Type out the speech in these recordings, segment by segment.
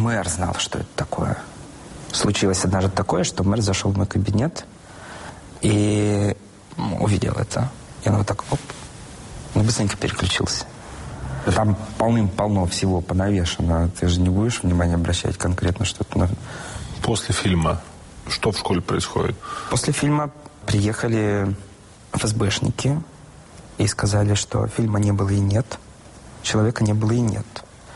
мэр знал, что это такое. Случилось однажды такое, что мэр зашел в мой кабинет и увидел это. И он вот так, оп, быстренько переключился. Там полным-полно всего понавешено. Ты же не будешь внимание обращать конкретно что-то на... После фильма что в школе происходит? После фильма приехали ФСБшники и сказали, что фильма не было и нет, человека не было и нет.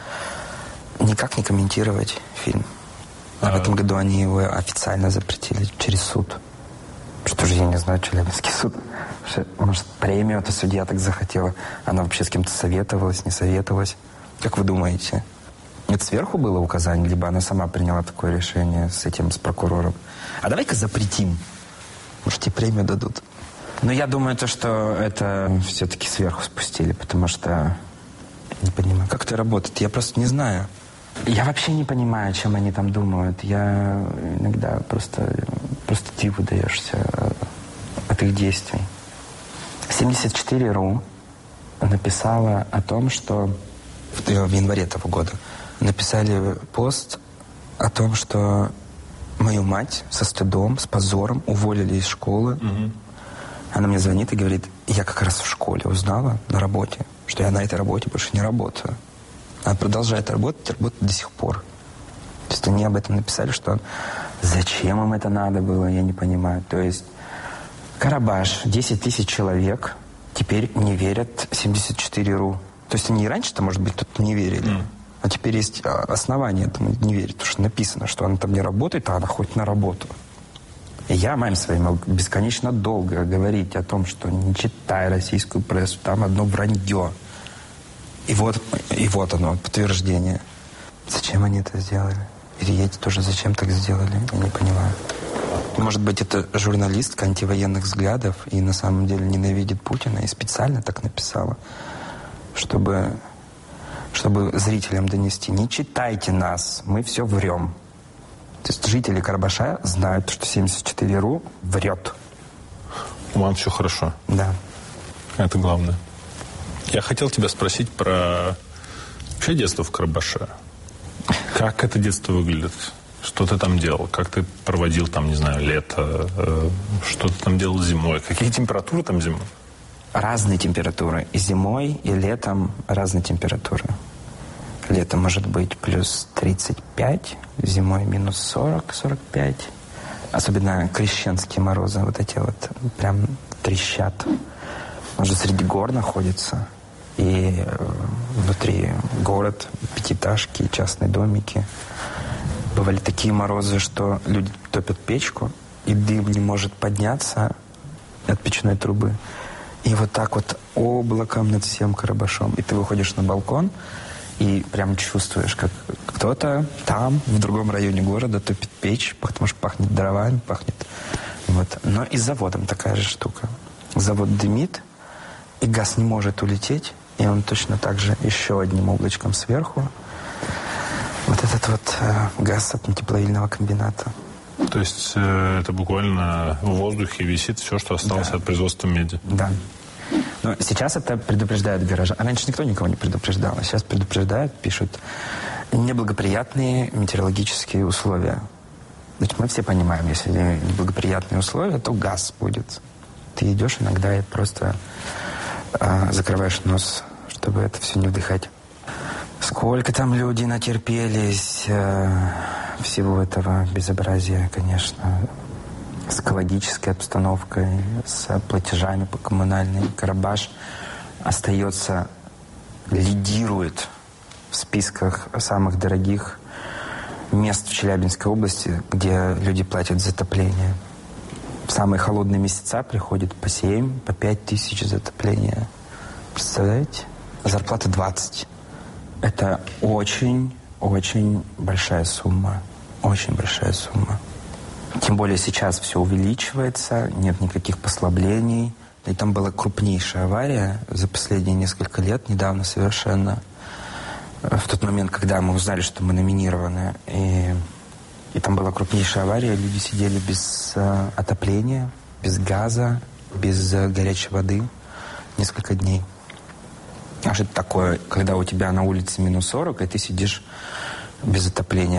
Никак не комментировать фильм. А в этом году они его официально запретили через суд. Что же, я не знаю, Челябинский суд. Может, премию эта судья так захотела. Она вообще с кем-то советовалась, не советовалась. Как вы думаете? Это сверху было указание, либо она сама приняла такое решение с прокурором? А давай-ка запретим. Может, тебе премию дадут. Но я думаю, что это все-таки сверху спустили, потому что... Не понимаю, как это работает. Я просто не знаю. Я вообще не понимаю, о чем они там думают. Я иногда просто диву даешься от их действий. 74.ru написала о том, что в январе этого года написали пост о том, что мою мать со стыдом, с позором уволили из школы. Угу. Она мне звонит и говорит, я как раз в школе узнала на работе, что я на этой работе больше не работаю. Она продолжает работать до сих пор. То есть они об этом написали, что зачем им это надо было, я не понимаю. То есть Карабаш, 10 тысяч человек теперь не верят 74.ru. То есть они и раньше-то, может быть, тут не верили. А теперь есть основания этому не верить, потому что написано, что она там не работает, а она ходит на работу. И я маме своей могу бесконечно долго говорить о том, что не читай российскую прессу, там одно вранье. И вот оно, подтверждение. Зачем они это сделали? И эти тоже зачем так сделали? Я не понимаю. Может быть, это журналистка антивоенных взглядов и на самом деле ненавидит Путина и специально так написала, чтобы зрителям донести. Не читайте нас, мы все врем. То есть жители Карабаша знают, что 74.ru врет. У мам все хорошо? Да. Это главное. Я хотел тебя спросить про вообще детство в Карабаше. Как это детство выглядит? Что ты там делал? Как ты проводил там, не знаю, лето? Что ты там делал зимой? Какие температуры там зимой? Разные температуры. И зимой, и летом разные температуры. Летом может быть плюс 35, зимой минус 40-45. Особенно крещенские морозы, вот эти вот прям трещат. Он же среди гор находится. И внутри город, пятиэтажки, частные домики. Бывали такие морозы, что люди топят печку, и дым не может подняться от печной трубы. И вот так вот облаком над всем Карабашом. И ты выходишь на балкон, и прям чувствуешь, как кто-то там, в другом районе города, топит печь, потому что пахнет дровами, пахнет. Вот. Но и с заводом такая же штука. Завод дымит, и газ не может улететь, и он точно так же еще одним облачком сверху. Вот этот вот газ от тепловильного комбината. То есть это буквально в воздухе висит все, что осталось от производства меди? Да. Но сейчас это предупреждают горожан. Раньше никто никого не предупреждал, а сейчас предупреждают, пишут неблагоприятные метеорологические условия. Ведь мы все понимаем, если неблагоприятные условия, то газ будет. Ты идешь иногда и просто закрываешь нос, чтобы это все не вдыхать. Сколько там люди натерпелись всего этого безобразия, конечно, с экологической обстановкой, с платежами по коммунальным. Карабаш лидирует в списках самых дорогих мест в Челябинской области, где люди платят за отопление. В самые холодные месяца приходит по 7, по 5 тысяч за отопление. Представляете? Зарплата 20. Это очень-очень большая сумма. Очень большая сумма. Тем более сейчас все увеличивается, нет никаких послаблений. И там была крупнейшая авария за последние несколько лет, недавно совершенно. В тот момент, когда мы узнали, что мы номинированы. И там была крупнейшая авария, люди сидели без отопления, без газа, без горячей воды несколько дней. А что это такое, когда у тебя на улице минус 40, и ты сидишь без отопления?